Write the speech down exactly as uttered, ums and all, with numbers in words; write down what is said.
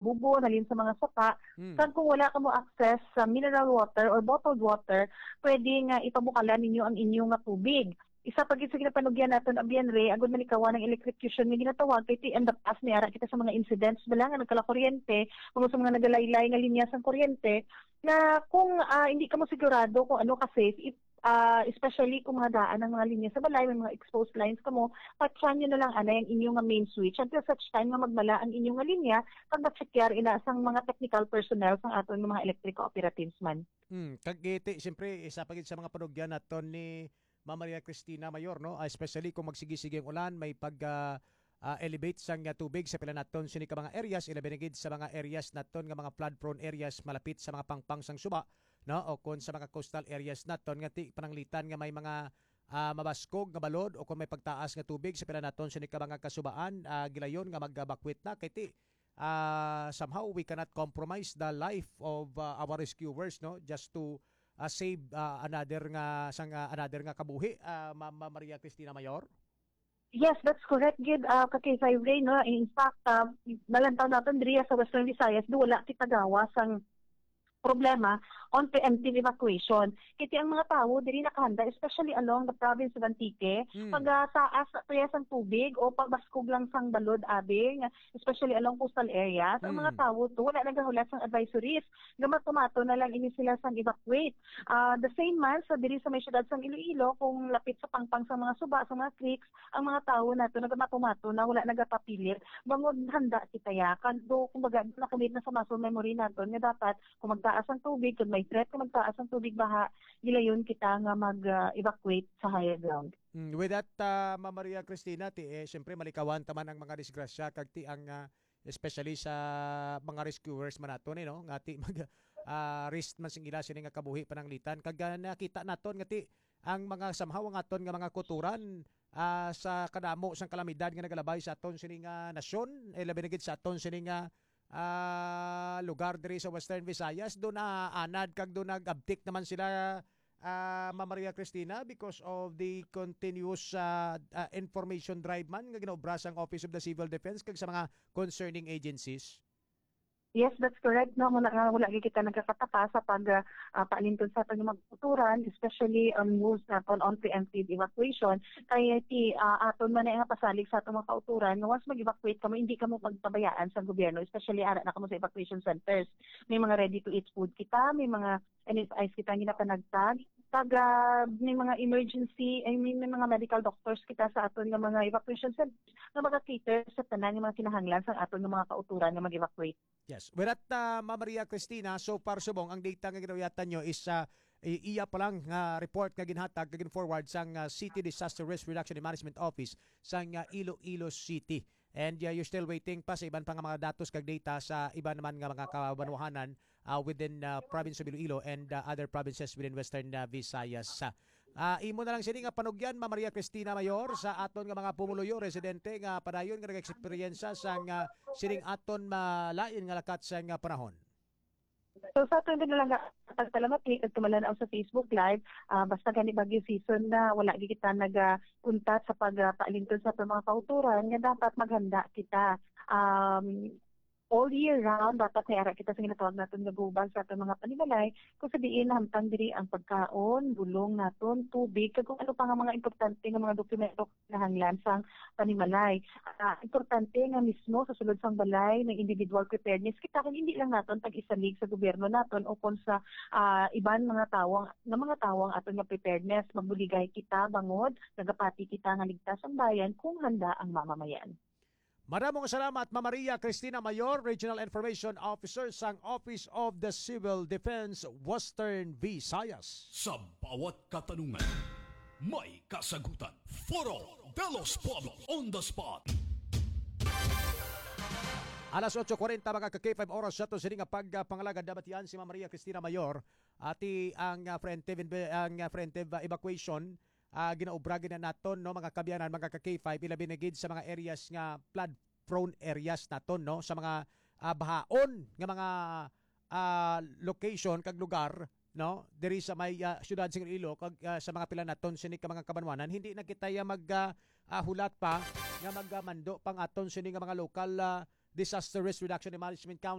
gubo, nalin sa mga sapa. Hmm. Kag kung wala ka mo access sa mineral water or bottled water, pwede nga ipabukalan ninyo ang inyong nga tubig. Isa pag sa ginapanugyan naton ang biyanre, agud man ikaw ng electrocution nga ginatawag kay ti and the past ni ara kita sa mga incidents bala nga nagkala kuryente, mga sa mga nagalaylay nga linya sa kuryente, na kung ah, hindi ka mo sigurado kung ano ka safe, if, ah, especially kung mga daan ng mga linya sa balay, may mga exposed lines ka mo, patchan nyo na lang anay ang inyong nga main switch until such time nga magmala ang inyong nga linya kag na-checkar ina sang mga technical personnel sang aton mga electrical operatives man. Hmm, kag iti siyempre isa pa gid sa mga panugyan naton ni Ma'am Maria Cristina Mayor, no? Ah, especially kung magsigi-sige ang ulan, may pag ah, ah, elevate sang nga tubig sa pila naton sini ka mga areas, ilabi gid sa mga areas naton nga mga flood prone areas malapit sa mga pangpang sang suba, no? O kung sa mga coastal areas naton nga ti pananglitan nga may mga ah, mabaskog nga balod o kung may pagtaas nga tubig sa pila naton sini ka mga kasubaan, ah, gilayon nga magbakwit na kay ti uh, somehow we cannot compromise the life of uh, our rescuers, no, just to uh, save uh, another nga sang uh, another nga kabuhi, uh, Ma'am Maria Cristina Mayor. Yes, that's correct, Gid. Uh, kakisay Ray, no? In fact, uh, nalantaw natin diri sa Western Visayas, do wala kita gawas ang problema on preemptive evacuation. Kiti ang mga tao diri nakahanda, especially along the province of Antique, Hmm. pag uh, taas tuyas ang tubig o pagbaskog lang sang balod abing, especially along coastal areas, ang mga Hmm. tao to wala nagahulat sang advisories. Gamatumato na lang ini sila sang evacuate. Uh, the same man sa diri sa may syudad sang Iloilo, kung lapit sa pangpang sa mga suba, sa mga creeks, ang mga tao nato nagamatumato na wala nagapapilit. Bangod handa kita ya. Kando kumbaga nakumit na sa muscle memory nato nga dapat kung magtaas ang tubig, kung may threat kung magtaas ang tubig baha, gilayon kita nga mag-evacuate sa higher ground. Mm, with that, uh, Ma'am Maria Cristina, ti eh, siyempre malikawan taman ang mga disgrasya kag ti ang uh, especially sa mga rescuers man nato ni, no, nga ti mag uh, risk man sing ila sini nga kabuhi pananglitan kag uh, nakita naton nga ti ang mga somehow ang aton nga mga kuturan uh, sa kadamo sang kalamidad nga nagalabay sa aton sini nga nasyon, eh, labi na gid sa aton sini nga ah lugar diri sa Western Visayas, do na anad kag do nagabtik naman sila, uh, Ma'am Maria Cristina, because of the continuous uh, uh, information drive man nga ginaobra sang Office of the Civil Defense kag sa mga concerning agencies. Yes, that's correct. No, muna nga wala gyud kita nagkakataka sa pag uh, paalintun sa aton magtuturan, especially on um, moves naton on preemptive evacuation. Kaya ti uh, aton man nga pasalig sa atong mga kauturan, nga once mag-evacuate kamo, hindi kamo magpabayaan sa gobyerno, especially ara na kamo sa evacuation centers. May mga ready-to-eat food kita, may mga N S Is kita ginapanagtag, pag uh, may mga emergency, I mean, may mga medical doctors kita sa aton nga mga evacuation centers nga mag-cater sa tanan nga mga kinahanglan sa aton nga mga kauturan nga mag-evacuate. Yes. With that, uh, Ma'am Maria Cristina, so far subong, ang data nga ginawatan nyo is uh, iya pa lang nga uh, report nga ginhatag, nga forward sang uh, City Disaster Risk Reduction and Management Office sang uh, Iloilo City. And uh, you're still waiting pa sa iban pa nga mga datos kag data sa iba naman nga mga kabanwahanan uh, within uh, province of Iloilo and uh, other provinces within Western uh, Visayas. Uh, imo na lang sini nga panugyan, Ma'am Maria Cristina Mayor, sa aton nga mga pumuluyo residente nga padayon nga nag-eksperyensya sang uh, sining aton malain nga lakat sa nga panahon. So sa aton din lang pagtalamat ni at tumalanaw sa Facebook Live, uh, basta gani bagyo season na wala gi kita nagapuntat sa pagpaalintun sa mga kauturan nga dapat maghanda kita. Um, all year round, dapat may ara kita sa ginatawag natin nga gubag sa ating mga panimalay, kung sabihin na hamtang diri ang pagkaon, bulong naton, tubig, kag kung ano pa nga mga importante nga mga dokumento na hanglan sang panimalay. Uh, importante nga mismo sa sulod sang balay ng individual preparedness, kita kung hindi lang naton tag-isalig sa gobyerno naton o kung sa uh, iban mga tawang nga mga tawang aton nga preparedness, magbuligay kita bangod, nagapati kita nga ligtas ang bayan kung handa ang mamamayan. Maraming salamat, Ma'am Maria Cristina Mayor, Regional Information Officer sang Office of the Civil Defense, Western Visayas. Sa bawat katanungan, may kasagutan. Foro de los Pueblos on the spot. Alas eight forty mga ka-K five oras sa ito sila nga pagpangalagad dabatian si Ma'am Maria Cristina Mayor ati ang uh, preemptive ang uh, preemptive uh, evacuation uh, ginaubragin na naton, no, mga kabyanan, mga ka-K five, ilabi na gid sa mga areas nga flood prone areas naton, no, sa mga uh, bahaon nga mga uh, location kag lugar, no, diri sa may uh, syudad sing Iloilo kag uh, sa mga pila naton sini ka mga kabanwanan, hindi na kita ya mag uh, uh, hulat pa nga magmando pang aton sini nga mga local uh, Disaster Risk Reduction and Management Council